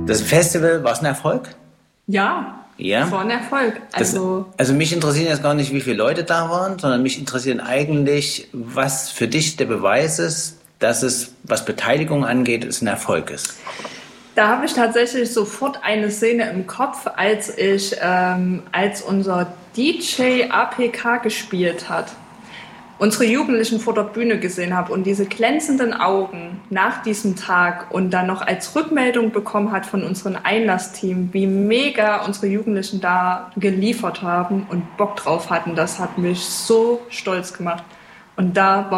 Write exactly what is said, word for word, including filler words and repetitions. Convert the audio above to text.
Das Festival, war es ein Erfolg? Ja, Ja? es war ein Erfolg. Also, das, also mich interessieren jetzt gar nicht, wie viele Leute da waren, sondern mich interessieren eigentlich, was für dich der Beweis ist, dass es, was Beteiligung angeht, es ein Erfolg ist. da habe ich tatsächlich sofort eine Szene im Kopf, als ich, ähm, als unser D J A P K gespielt hat, unsere Jugendlichen vor der Bühne gesehen habe und diese glänzenden Augen nach diesem Tag und dann noch als Rückmeldung bekommen hat von unserem Einlassteam, wie mega unsere Jugendlichen da geliefert haben und Bock drauf hatten. Das hat mich so stolz gemacht. Und da war